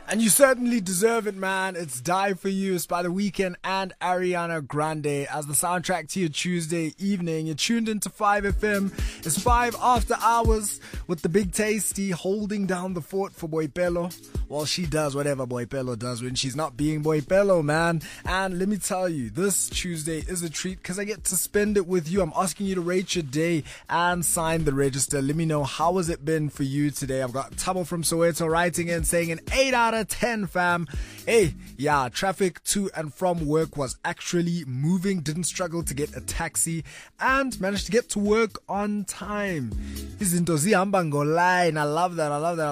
And you certainly deserve it, man. It's Die For You. It's by The Weeknd and Ariana Grande as the soundtrack to your Tuesday evening. You're tuned into 5FM. It's 5 after hours with the Big Tasty holding down the fort for Boipelo. Well, she does whatever Boipelo does when she's not being Boipelo, man. And let me tell you, this Tuesday is a treat because I get to spend it with you. I'm asking you to rate your day and sign the register. Let me know how has it been for you today. I've got Tabo from Soweto writing in saying an 8 out of 10, fam. Hey, yeah, traffic to and from work was actually moving. Didn't struggle to get a taxi and managed to get to work on time. Izinto zihamba ngoline. I love that.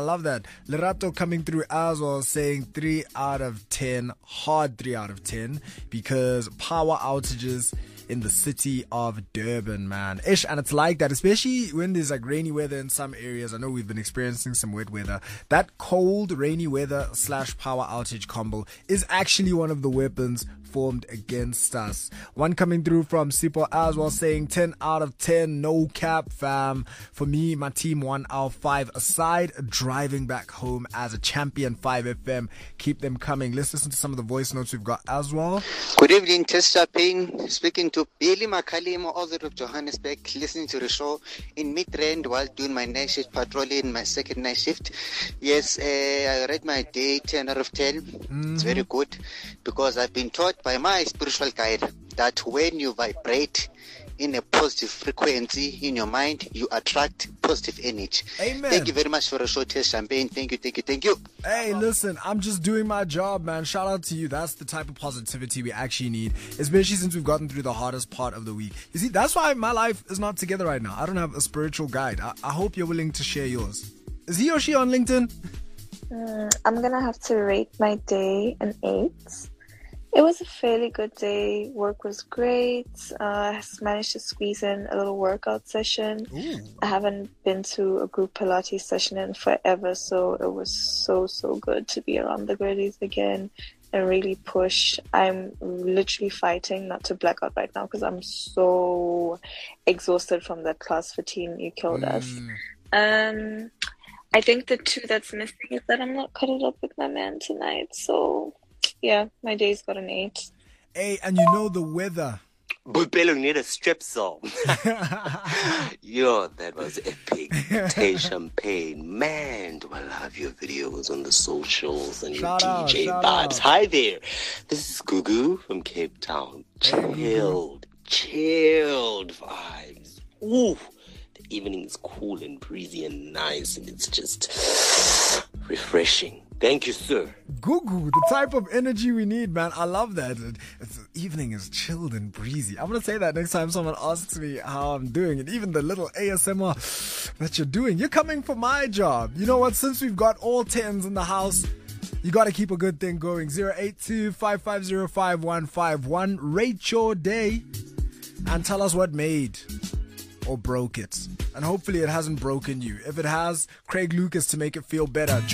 Lerato coming through as well saying 3 out of 10. Hard 3 out of 10 because power outages in the city of Durban, man. And it's like that, especially when there's like rainy weather in some areas. I know we've been experiencing some wet weather. That cold, rainy weather / power outage combo is actually one of the weapons formed against us. One coming through from Sipo as well saying 10 out of 10, no cap, fam. For me, my team won our 5 aside, driving back home as a champion. 5FM, keep them coming. Let's listen to some of the voice notes we've got as well. Good evening, Tessa Payne, speaking to Billy Makalimo, author of Johannesburg, listening to the show in Midrand while doing my night shift patrolling, my second night shift. Yes, I read my day 10 out of 10. It's very good because I've been taught by my spiritual guide that when you vibrate in a positive frequency in your mind, you attract positive energy. Amen. Thank you very much for the show, Tess Champagne. Thank you. Hey, listen, I'm just doing my job, man. Shout out to you. That's the type of positivity we actually need, especially since we've gotten through the hardest part of the week. You see, that's why my life is not together right now. I don't have a spiritual guide. I hope you're willing to share yours. Is he or she on LinkedIn? I'm going to have to rate my day an 8. It was a fairly good day. Work was great. I managed to squeeze in a little workout session. Ooh. I haven't been to a group Pilates session in forever, so it was so good to be around the girlies again and really push. I'm literally fighting not to black out right now because I'm so exhausted from that class 15 you killed us. I think the 2 that's missing is that I'm not cuddled up with my man tonight, so... yeah, my day's got an 8. Hey, and you know the weather. Boipelo need a strip song. Yo, that was epic. Tay Champagne. Man, do I love your videos on the socials and your DJ vibes. Hi there. This is Gugu from Cape Town. Chilled vibes. Ooh, the evening is cool and breezy and nice, and it's just refreshing. Thank you, sir. Gugu, the type of energy we need, man. I love that. The evening is chilled and breezy. I'm going to say that next time someone asks me how I'm doing. And even the little ASMR that you're doing. You're coming for my job. You know what? Since we've got all 10s in the house, you got to keep a good thing going. 082-550-5151. Rate your day and tell us what made or broke it. And hopefully it hasn't broken you. If it has, Craig Lucas to make it feel better.